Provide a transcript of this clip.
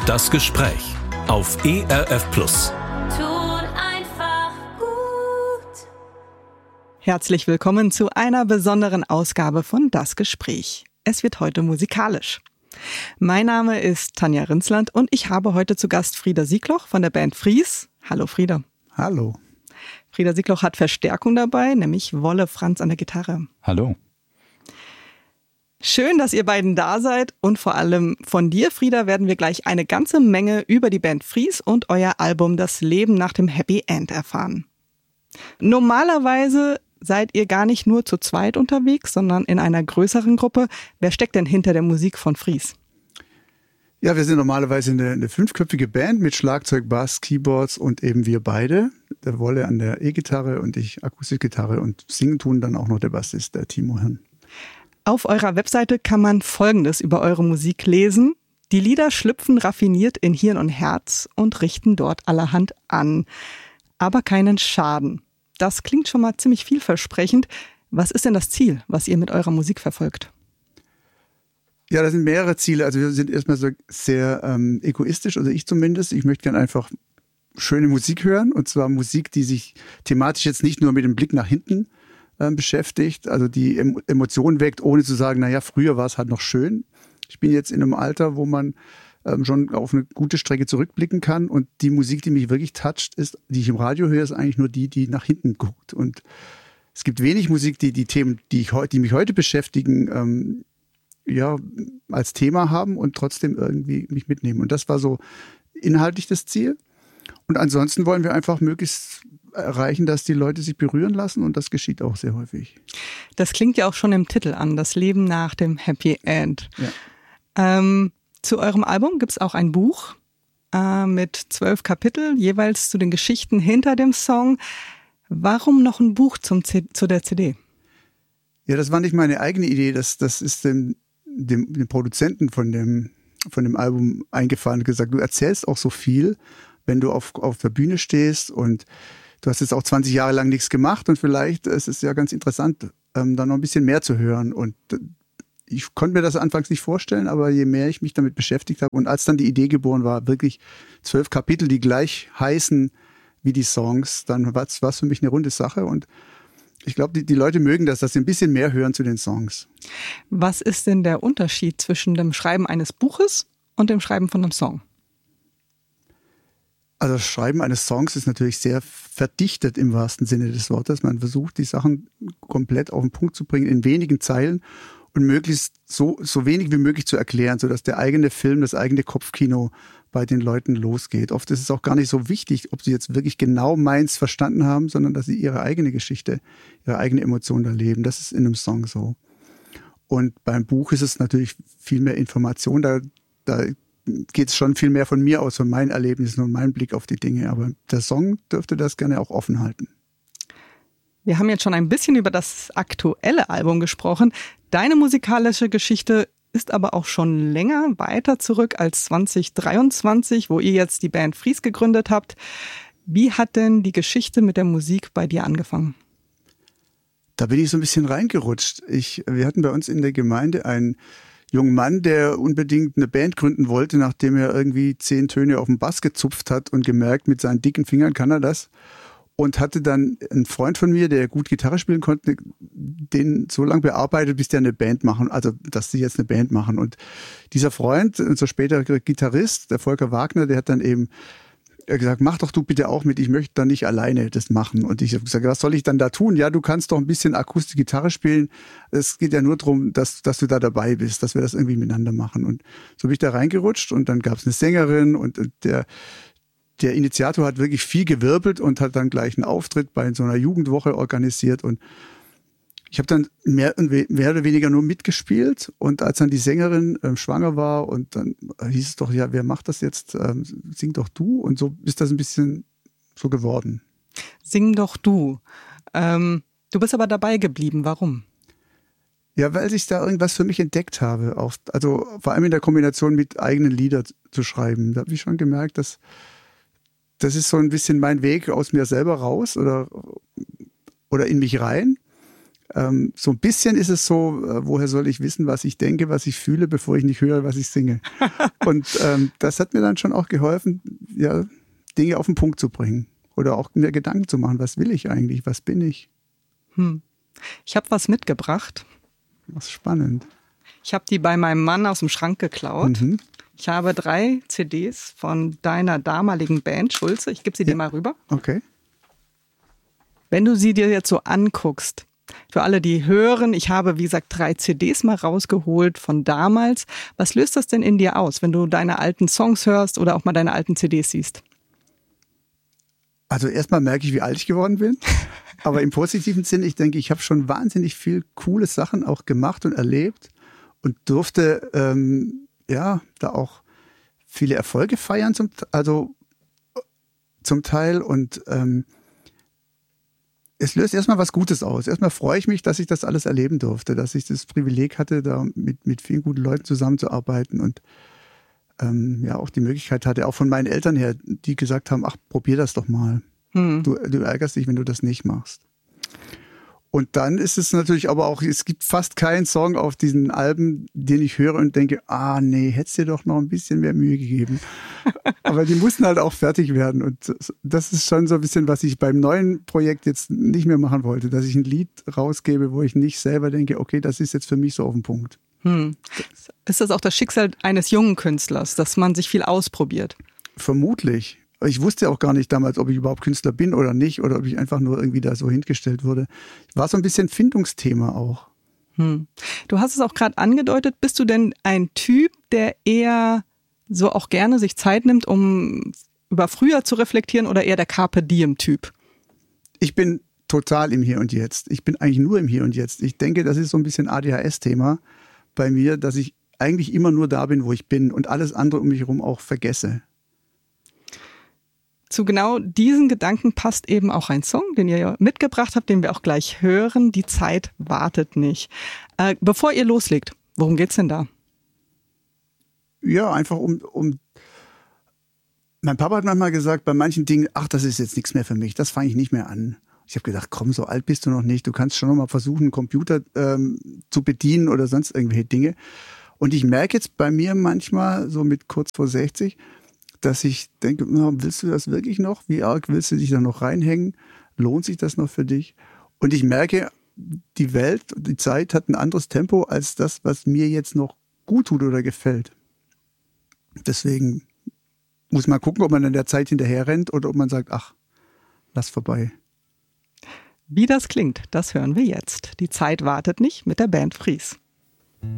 Das Gespräch auf ERF Plus. Tut einfach gut. Herzlich willkommen zu einer besonderen Ausgabe von Das Gespräch. Es wird heute musikalisch. Mein Name ist Tanja Rinsland und ich habe heute zu Gast Frieder Siegloch von der Band Fries. Hallo Frieder. Hallo. Frieder Siegloch hat Verstärkung dabei, nämlich Wolle Franz an der Gitarre. Hallo. Schön, dass ihr beiden da seid und vor allem von dir, Frieder, werden wir gleich eine ganze Menge über die Band Fries und euer Album Das Leben nach dem Happy End erfahren. Normalerweise seid ihr gar nicht nur zu zweit unterwegs, sondern in einer größeren Gruppe. Wer steckt denn hinter der Musik von Fries? Ja, wir sind normalerweise eine fünfköpfige Band mit Schlagzeug, Bass, Keyboards und eben wir beide. Der Wolle an der E-Gitarre und ich Akustikgitarre und singen tun dann auch noch der Bassist, der Timo Hirn. Auf eurer Webseite kann man Folgendes über eure Musik lesen. Die Lieder schlüpfen raffiniert in Hirn und Herz und richten dort allerhand an, aber keinen Schaden. Das klingt schon mal ziemlich vielversprechend. Was ist denn das Ziel, was ihr mit eurer Musik verfolgt? Ja, das sind mehrere Ziele. Also wir sind erstmal so sehr egoistisch, also ich zumindest. Ich möchte gerne einfach schöne Musik hören, und zwar Musik, die sich thematisch jetzt nicht nur mit dem Blick nach hinten beschäftigt, also die Emotionen weckt, ohne zu sagen, naja, früher war es halt noch schön. Ich bin jetzt in einem Alter, wo man schon auf eine gute Strecke zurückblicken kann, und die Musik, die mich wirklich toucht, ist, die ich im Radio höre, ist eigentlich nur die nach hinten guckt. Und es gibt wenig Musik, die Themen, die mich heute beschäftigen, als Thema haben und trotzdem irgendwie mich mitnehmen. Und das war so inhaltlich das Ziel. Und ansonsten wollen wir einfach möglichst erreichen, dass die Leute sich berühren lassen, und das geschieht auch sehr häufig. Das klingt ja auch schon im Titel an, das Leben nach dem Happy End. Ja. Zu eurem Album gibt es auch ein Buch mit 12 Kapitel, jeweils zu den Geschichten hinter dem Song. Warum noch ein Buch zu der CD? Ja, das war nicht meine eigene Idee, das ist dem Produzenten von dem Album eingefallen und gesagt, du erzählst auch so viel, wenn du auf der Bühne stehst, und du hast jetzt auch 20 Jahre lang nichts gemacht, und vielleicht ist es ja ganz interessant, da noch ein bisschen mehr zu hören. Und ich konnte mir das anfangs nicht vorstellen, aber je mehr ich mich damit beschäftigt habe, und als dann die Idee geboren war, wirklich 12 Kapitel, die gleich heißen wie die Songs, dann war es für mich eine runde Sache, und ich glaube, die Leute mögen das, dass sie ein bisschen mehr hören zu den Songs. Was ist denn der Unterschied zwischen dem Schreiben eines Buches und dem Schreiben von einem Song? Also das Schreiben eines Songs ist natürlich sehr verdichtet im wahrsten Sinne des Wortes. Man versucht, die Sachen komplett auf den Punkt zu bringen in wenigen Zeilen und möglichst so wenig wie möglich zu erklären, sodass der eigene Film, das eigene Kopfkino bei den Leuten losgeht. Oft ist es auch gar nicht so wichtig, ob sie jetzt wirklich genau meins verstanden haben, sondern dass sie ihre eigene Geschichte, ihre eigene Emotion erleben. Das ist in einem Song so. Und beim Buch ist es natürlich viel mehr Information. Da geht es schon viel mehr von mir aus, von meinen Erlebnissen und meinem Blick auf die Dinge. Aber der Song dürfte das gerne auch offen halten. Wir haben jetzt schon ein bisschen über das aktuelle Album gesprochen. Deine musikalische Geschichte ist aber auch schon länger weiter zurück als 2023, wo ihr jetzt die Band Fries gegründet habt. Wie hat denn die Geschichte mit der Musik bei dir angefangen? Da bin ich so ein bisschen reingerutscht. Wir hatten bei uns in der Gemeinde einen jungen Mann, der unbedingt eine Band gründen wollte, nachdem er irgendwie 10 Töne auf dem Bass gezupft hat und gemerkt, mit seinen dicken Fingern kann er das. Und hatte dann einen Freund von mir, der gut Gitarre spielen konnte, den so lange bearbeitet, bis der eine Band machen, also dass sie jetzt eine Band machen. Und dieser Freund, unser späterer Gitarrist, der Volker Wagner, der hat dann eben gesagt, mach doch du bitte auch mit, ich möchte da nicht alleine das machen. Und ich habe gesagt, was soll ich dann da tun? Ja, du kannst doch ein bisschen akustische Gitarre spielen. Es geht ja nur darum, dass du da dabei bist, dass wir das irgendwie miteinander machen. Und so bin ich da reingerutscht, und dann gab es eine Sängerin, und der Initiator hat wirklich viel gewirbelt und hat dann gleich einen Auftritt bei so einer Jugendwoche organisiert, und ich habe dann mehr oder weniger nur mitgespielt, und als dann die Sängerin schwanger war, und dann hieß es doch, ja, wer macht das jetzt? Sing doch du, und so ist das ein bisschen so geworden. Sing doch du. Du bist aber dabei geblieben, warum? Ja, weil ich da irgendwas für mich entdeckt habe, auch, also vor allem in der Kombination mit eigenen Liedern zu schreiben. Da habe ich schon gemerkt, dass das ist so ein bisschen mein Weg aus mir selber raus oder in mich rein. So ein bisschen ist es so, woher soll ich wissen, was ich denke, was ich fühle, bevor ich nicht höre, was ich singe. Und das hat mir dann schon auch geholfen, ja, Dinge auf den Punkt zu bringen oder auch mir Gedanken zu machen, was will ich eigentlich, was bin ich. Ich habe was mitgebracht. Was spannend. Ich habe die bei meinem Mann aus dem Schrank geklaut. Ich habe 3 CDs von deiner damaligen Band, Schulze. Ich gebe sie dir mal rüber. Okay. Wenn du sie dir jetzt so anguckst, für alle, die hören, ich habe, wie gesagt, 3 CDs mal rausgeholt von damals. Was löst das denn in dir aus, wenn du deine alten Songs hörst oder auch mal deine alten CDs siehst? Also erstmal merke ich, wie alt ich geworden bin. Aber im positiven Sinn, ich denke, ich habe schon wahnsinnig viel coole Sachen auch gemacht und erlebt und durfte da auch viele Erfolge feiern, zum Teil. Und es löst erstmal was Gutes aus. Erstmal freue ich mich, dass ich das alles erleben durfte, dass ich das Privileg hatte, da mit vielen guten Leuten zusammenzuarbeiten und auch die Möglichkeit hatte, auch von meinen Eltern her, die gesagt haben, ach, probier das doch mal. Du ärgerst dich, wenn du das nicht machst. Und dann ist es natürlich aber auch, es gibt fast keinen Song auf diesen Alben, den ich höre und denke, nee, hättest dir doch noch ein bisschen mehr Mühe gegeben. Aber die mussten halt auch fertig werden. Und das ist schon so ein bisschen, was ich beim neuen Projekt jetzt nicht mehr machen wollte, dass ich ein Lied rausgebe, wo ich nicht selber denke, okay, das ist jetzt für mich so auf den Punkt. Ist das auch das Schicksal eines jungen Künstlers, dass man sich viel ausprobiert? Vermutlich. Ich wusste auch gar nicht damals, ob ich überhaupt Künstler bin oder nicht oder ob ich einfach nur irgendwie da so hingestellt wurde. War so ein bisschen Findungsthema auch. Du hast es auch gerade angedeutet. Bist du denn ein Typ, der eher so auch gerne sich Zeit nimmt, um über früher zu reflektieren oder eher der Carpe Diem-Typ? Ich bin total im Hier und Jetzt. Ich bin eigentlich nur im Hier und Jetzt. Ich denke, das ist so ein bisschen ADHS-Thema bei mir, dass ich eigentlich immer nur da bin, wo ich bin und alles andere um mich herum auch vergesse. Zu genau diesen Gedanken passt eben auch ein Song, den ihr mitgebracht habt, den wir auch gleich hören. Die Zeit wartet nicht. Bevor ihr loslegt, worum geht's denn da? Ja, einfach um. Mein Papa hat manchmal gesagt, bei manchen Dingen, ach, das ist jetzt nichts mehr für mich, das fange ich nicht mehr an. Ich habe gedacht, komm, so alt bist du noch nicht, du kannst schon noch mal versuchen, einen Computer zu bedienen oder sonst irgendwelche Dinge. Und ich merke jetzt bei mir manchmal, so mit kurz vor 60, dass ich denke, willst du das wirklich noch? Wie arg willst du dich da noch reinhängen? Lohnt sich das noch für dich? Und ich merke, die Welt, die Zeit hat ein anderes Tempo als das, was mir jetzt noch gut tut oder gefällt. Deswegen muss man gucken, ob man an der Zeit hinterher rennt oder ob man sagt, ach, lass vorbei. Wie das klingt, das hören wir jetzt. Die Zeit wartet nicht mit der Band Fries.